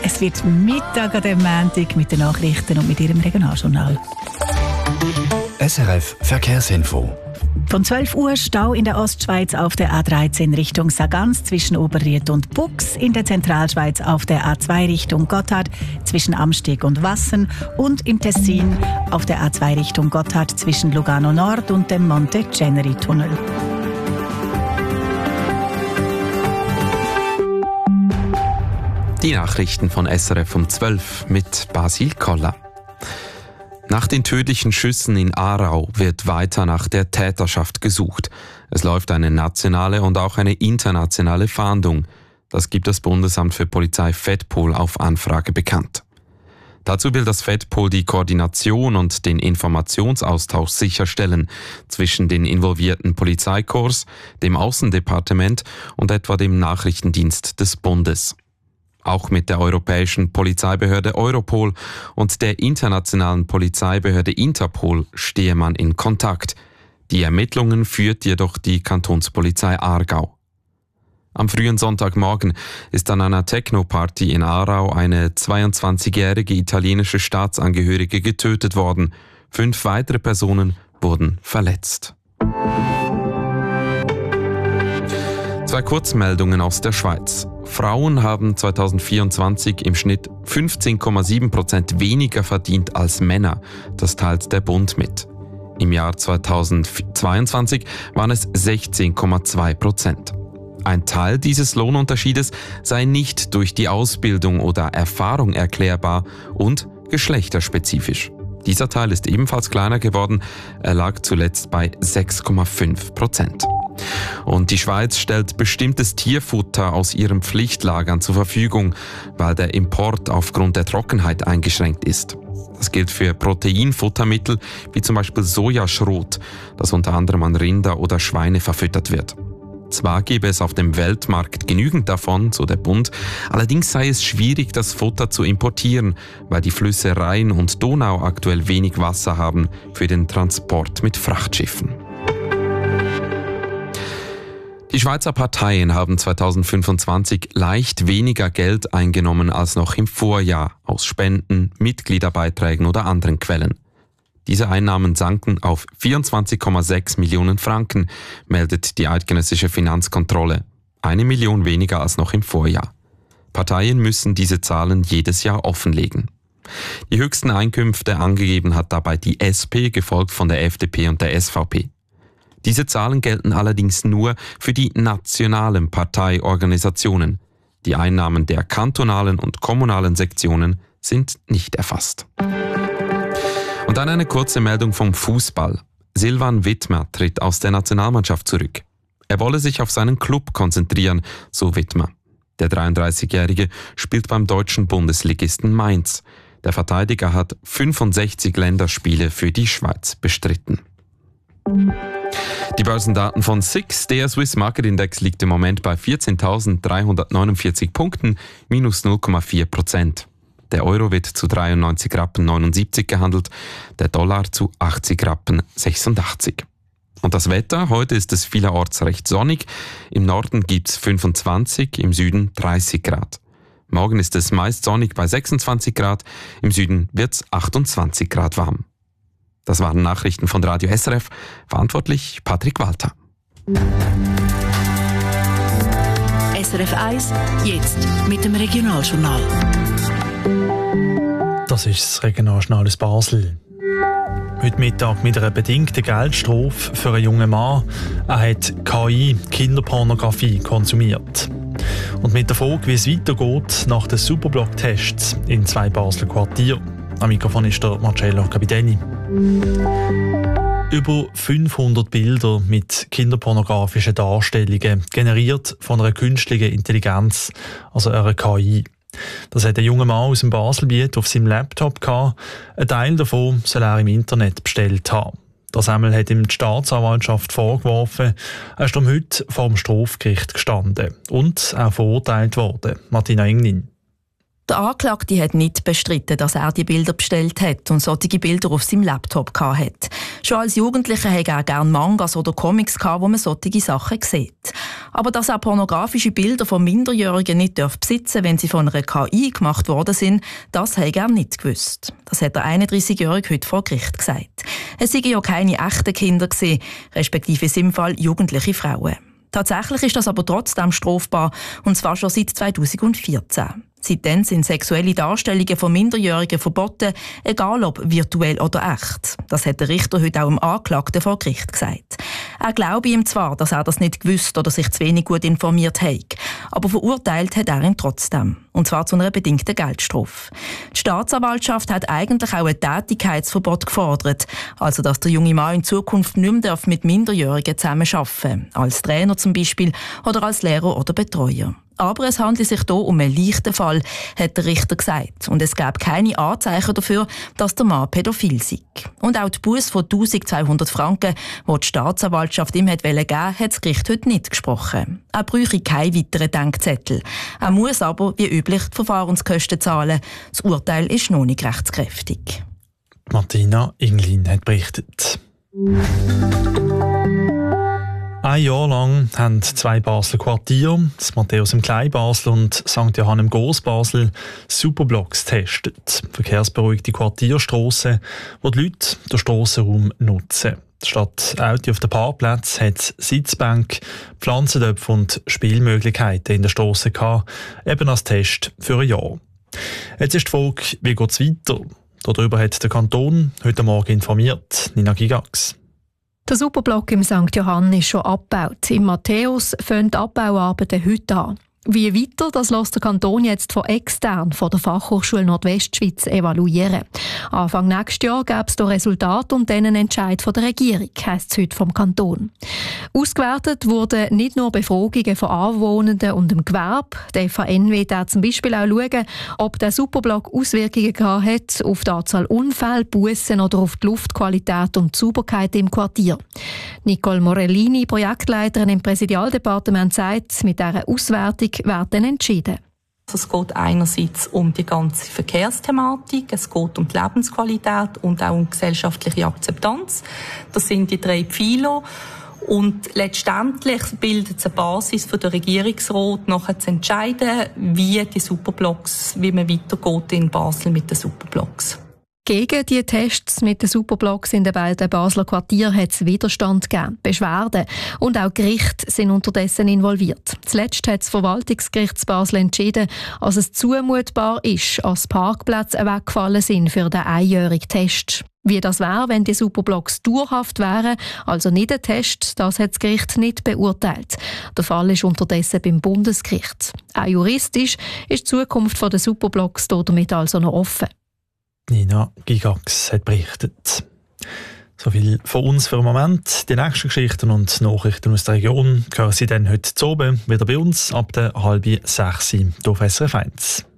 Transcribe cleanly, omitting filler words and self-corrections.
Es wird Mittag an dem Montag mit den Nachrichten und mit Ihrem Regionaljournal. SRF Verkehrsinfo. Von 12 Uhr Stau in der Ostschweiz auf der A13 Richtung Sargans zwischen Oberried und Bux, in der Zentralschweiz auf der A2 Richtung Gotthard zwischen Amsteg und Wassen und im Tessin auf der A2 Richtung Gotthard zwischen Lugano Nord und dem Monte Ceneri Tunnel. Die Nachrichten von SRF um 12 mit Basil Koller. Nach den tödlichen Schüssen in Aarau wird weiter nach der Täterschaft gesucht. Es läuft eine nationale und auch eine internationale Fahndung. Das gibt das Bundesamt für Polizei FEDPOL auf Anfrage bekannt. Dazu will das FEDPOL die Koordination und den Informationsaustausch sicherstellen zwischen den involvierten Polizeikorps, dem Außendepartement und etwa dem Nachrichtendienst des Bundes. Auch mit der europäischen Polizeibehörde Europol und der internationalen Polizeibehörde Interpol stehe man in Kontakt. Die Ermittlungen führt jedoch die Kantonspolizei Aargau. Am frühen Sonntagmorgen ist an einer Techno-Party in Aarau eine 22-jährige italienische Staatsangehörige getötet worden. 5 weitere Personen wurden verletzt. 2 Kurzmeldungen aus der Schweiz. Frauen haben 2024 im Schnitt 15,7% weniger verdient als Männer. Das teilt der Bund mit. Im Jahr 2022 waren es 16,2%. Ein Teil dieses Lohnunterschiedes sei nicht durch die Ausbildung oder Erfahrung erklärbar und geschlechterspezifisch. Dieser Teil ist ebenfalls kleiner geworden, er lag zuletzt bei 6,5%. Und die Schweiz stellt bestimmtes Tierfutter aus ihren Pflichtlagern zur Verfügung, weil der Import aufgrund der Trockenheit eingeschränkt ist. Das gilt für Proteinfuttermittel wie zum Beispiel Sojaschrot, das unter anderem an Rinder oder Schweine verfüttert wird. Zwar gäbe es auf dem Weltmarkt genügend davon, so der Bund, allerdings sei es schwierig, das Futter zu importieren, weil die Flüsse Rhein und Donau aktuell wenig Wasser haben für den Transport mit Frachtschiffen. Die Schweizer Parteien haben 2025 leicht weniger Geld eingenommen als noch im Vorjahr aus Spenden, Mitgliederbeiträgen oder anderen Quellen. Diese Einnahmen sanken auf 24,6 Millionen Franken, meldet die eidgenössische Finanzkontrolle. 1 Million weniger als noch im Vorjahr. Parteien müssen diese Zahlen jedes Jahr offenlegen. Die höchsten Einkünfte angegeben hat dabei die SP, gefolgt von der FDP und der SVP. Diese Zahlen gelten allerdings nur für die nationalen Parteiorganisationen. Die Einnahmen der kantonalen und kommunalen Sektionen sind nicht erfasst. Und dann eine kurze Meldung vom Fußball. Silvan Wittmer tritt aus der Nationalmannschaft zurück. Er wolle sich auf seinen Club konzentrieren, so Wittmer. Der 33-Jährige spielt beim deutschen Bundesligisten Mainz. Der Verteidiger hat 65 Länderspiele für die Schweiz bestritten. Die Börsendaten von SIX, der Swiss Market Index, liegt im Moment bei 14.349 Punkten, minus 0,4%. Der Euro wird zu 93,79 Rappen gehandelt, der Dollar zu 80,86 Rappen. Und das Wetter, heute ist es vielerorts recht sonnig. Im Norden gibt es 25, im Süden 30 Grad. Morgen ist es meist sonnig bei 26 Grad, im Süden wird es 28 Grad warm. Das waren Nachrichten von Radio SRF, verantwortlich Patrick Walter. SRF 1, jetzt mit dem Regionaljournal. Das ist das Regionaljournal aus Basel. Heute Mittag mit einer bedingten Geldstrafe für einen jungen Mann. Er hat KI, Kinderpornografie, konsumiert. Und mit der Frage, wie es weitergeht nach den Superblock-Tests in 2 Basler Quartieren. Am Mikrofon ist der Marcello Capitelli. Über 500 Bilder mit kinderpornografischen Darstellungen, generiert von einer künstlichen Intelligenz, also einer KI. Das hat ein junger Mann aus dem Baselbiet auf seinem Laptop gehabt. Ein Teil davon soll er im Internet bestellt haben. Das Semmel hat ihm die Staatsanwaltschaft vorgeworfen. Er ist heute vor dem Strafgericht gestanden und auch verurteilt worden. Martina Engnin. Der Anklagte hat nicht bestritten, dass er die Bilder bestellt hat und solche Bilder auf seinem Laptop hatte. Schon als Jugendlicher hatte er gerne Mangas oder Comics, wo man solche Sachen sieht. Aber dass er pornografische Bilder von Minderjährigen nicht besitzen darf, wenn sie von einer KI gemacht worden sind, das habe er nicht gewusst. Das hat der 31-Jährige heute vor Gericht gesagt. Es seien ja keine echten Kinder gewesen, respektive in seinem Fall jugendliche Frauen. Tatsächlich ist das aber trotzdem strafbar, und zwar schon seit 2014. Seitdem sind sexuelle Darstellungen von Minderjährigen verboten, egal ob virtuell oder echt. Das hat der Richter heute auch dem Anklagten vor Gericht gesagt. Er glaube ihm zwar, dass er das nicht gewusst oder sich zu wenig gut informiert hat, aber verurteilt hat er ihn trotzdem. Und zwar zu einer bedingten Geldstrafe. Die Staatsanwaltschaft hat eigentlich auch ein Tätigkeitsverbot gefordert, also dass der junge Mann in Zukunft nicht mehr mit Minderjährigen zusammenarbeiten darf, als Trainer zum Beispiel oder als Lehrer oder Betreuer. Aber es handelt sich hier um einen leichten Fall, hat der Richter gesagt. Und es gab keine Anzeichen dafür, dass der Mann pädophil sei. Und auch die Busse von 1200 Franken, die die Staatsanwaltschaft ihm geben wollte, hat das Gericht heute nicht gesprochen. Er bräuchte keinen weiteren Denkzettel. Er muss aber, wie üblich, die Verfahrenskosten zahlen. Das Urteil ist noch nicht rechtskräftig. Martina Inglin hat berichtet. Ein Jahr lang haben 2 Basler Quartiere, das Matthäus im Kleinbasel und St. Johann im Grossbasel, Superblocks getestet. Verkehrsberuhigte Quartierstrassen, wo die Leute den Strassenraum nutzen. Statt Auto auf den Parkplatz hat es Sitzbänke, Pflanzentöpfe und Spielmöglichkeiten in der Strasse gehabt, eben als Test für ein Jahr. Jetzt ist die Frage, wie geht es weiter? Darüber hat der Kanton heute Morgen informiert. Nina Gigax. Der Superblock im St. Johann ist schon abgebaut. Im Matthäus fangen die Abbauarbeiten heute an. Wie weiter, das lässt der Kanton jetzt von extern von der Fachhochschule Nordwestschweiz evaluieren. Anfang nächstes Jahr gäbe es da Resultate und dann einen Entscheid von der Regierung, heisst es heute vom Kanton. Ausgewertet wurden nicht nur Befragungen von Anwohnenden und dem Gewerbe. Der FHN wird auch zum Beispiel auch schauen, ob der Superblock Auswirkungen gehabt hat auf die Anzahl Unfälle, Bussen oder auf die Luftqualität und die Sauberkeit im Quartier. Nicole Morellini, Projektleiterin im Präsidialdepartement, sagt, mit dieser Auswertung werden entschieden. Es geht einerseits um die ganze Verkehrsthematik, es geht um die Lebensqualität und auch um gesellschaftliche Akzeptanz. Das sind die 3 Pfeiler. Und letztendlich bildet es eine Basis für den Regierungsrat, nachher zu entscheiden, wie man weitergeht in Basel mit den Superblocks. Gegen die Tests mit den Superblocks in den beiden Basler Quartieren hat es Widerstand gegeben, Beschwerden. Und auch Gerichte sind unterdessen involviert. Zuletzt hat das Verwaltungsgericht Basel entschieden, dass es zumutbar ist, als Parkplätze weggefallen sind für den einjährigen Test. Wie das wäre, wenn die Superblocks dauerhaft wären, also nicht ein Test, das hat das Gericht nicht beurteilt. Der Fall ist unterdessen beim Bundesgericht. Auch juristisch ist die Zukunft der Superblocks damit also noch offen. Nina Gigax hat berichtet. So viel von uns für den Moment. Die nächsten Geschichten und Nachrichten aus der Region hören Sie dann heute zu oben wieder bei uns ab der 5:30 auf SRF 1.